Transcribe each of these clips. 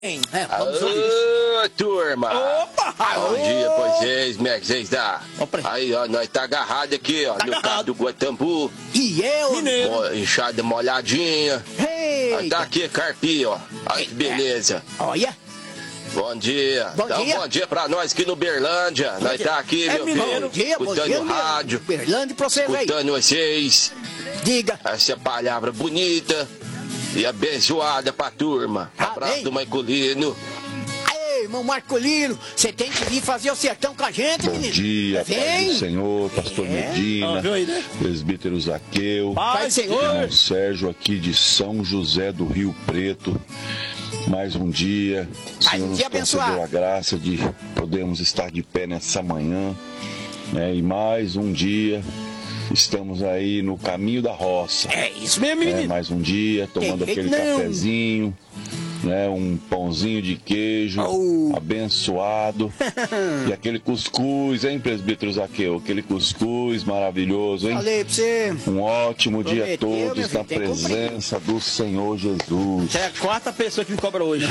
Vamos ouvir isso. Ô, turma! Opa! Bom dia pra vocês, como é que vocês dá? Aí, ó, nós tá agarrado aqui, ó, no carro do Guatambu. E eu? Enxada molhadinha. Nós tá aqui, carpinho, ó. Olha que beleza. Olha. Bom dia. Bom dia pra nós aqui no Berlândia. Nós tá aqui, meu filho, escutando o rádio. Berlândia pra vocês aí. Escutando vocês. Diga. Essa palavra bonita e abençoada pra turma. Abraço do Marcolino. Ei, irmão Marcolino, você tem que vir fazer o sertão com a gente, menino. Bom dia, Pai do Senhor, Pastor Medina, Presbítero Zaqueu, Pai do Senhor. Irmão Sérgio aqui de São José do Rio Preto. Mais um dia, o Senhor nos concedeu a graça de podermos estar de pé nessa manhã, né? E mais um dia, estamos aí no caminho da roça. É isso mesmo, menino. Mais um dia, tomando aquele cafezinho, né? Um pãozinho de queijo abençoado e aquele cuscuz, hein, Presbítero Zaqueu? Aquele cuscuz maravilhoso, hein? Falei pra você. Um ótimo dia a todos na presença do Senhor Jesus. Você é a quarta pessoa que me cobra hoje.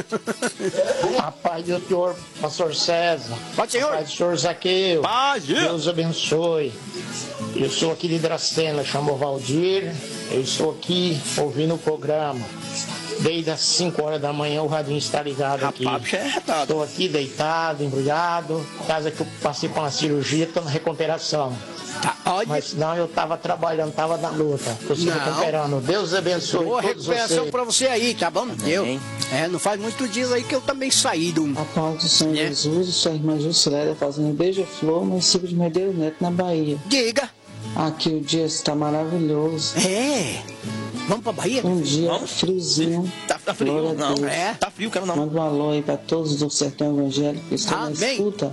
A paz do Senhor, Pastor César. Pode, Senhor. A paz do Senhor Zaqueu. Paz, Deus abençoe. Eu sou aqui de Dracena, chamo Valdir. Eu estou aqui ouvindo o programa. Desde as 5 horas da manhã o radinho está ligado aqui. Estou aqui deitado, embrulhado. Casa que eu passei por uma cirurgia, estou na recuperação. Mas não, eu estava trabalhando, estava na luta. Estou se recuperando. Deus abençoe. Boa todos recuperação vocês. pra você aí, tá bom? Não faz muitos dias aí que eu também saí do... A paz do Senhor Jesus, sua irmã Juscelélia fazendo Beija-Flor, município de Medeiros Neto, na Bahia. Diga. Aqui o dia está maravilhoso. Vamos pra Bahia? Um dia friozinho. Tá frio, não. Tá frio, quero não. Manda um alô aí pra todos do sertão evangélico que estão na escuta.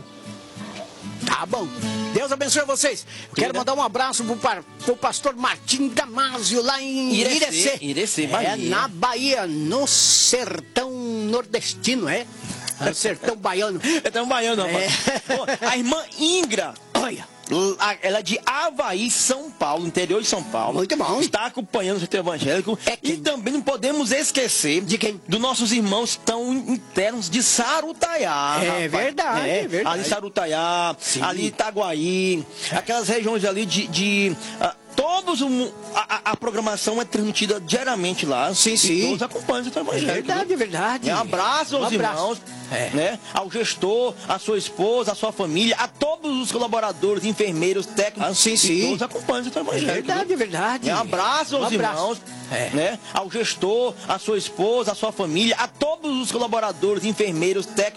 Tá bom. Deus abençoe vocês. Eu quero mandar um abraço pro pastor Martim Damásio, lá em Irecê, Bahia. Na Bahia, no sertão nordestino, No sertão baiano. Sertão baiano, rapaz. A irmã Ingra. Olha. Ela é de Avaí, São Paulo, interior de São Paulo. Muito bom. Está acompanhando o setor evangélico. E também não podemos esquecer de quem? Dos nossos irmãos tão internos de Sarutaiá. É verdade, é verdade. Ali Sarutaiá, ali Itaguaí, aquelas regiões ali todos a programação é transmitida diariamente lá. Sim. E todos acompanham o setor evangélico. É verdade. Um abraço aos irmãos, né? Ao gestor, à sua esposa, à sua família, a todos os colaboradores, enfermeiros, técnicos. Sim. E todos acompanham o setor evangélico. É verdade. Um abraço aos irmãos, né? Ao gestor, à sua esposa, à sua família, a todos os colaboradores, enfermeiros, técnicos.